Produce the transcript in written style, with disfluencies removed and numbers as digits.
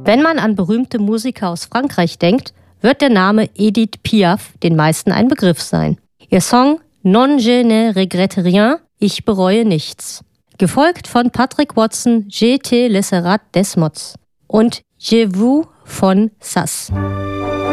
Wenn man an berühmte Musiker aus Frankreich denkt, wird der Name Edith Piaf den meisten ein Begriff sein. Ihr Song Non je ne regrette rien, ich bereue nichts. Gefolgt von Patrick Watson, Je te laisserai des mots und Je vous von Sass.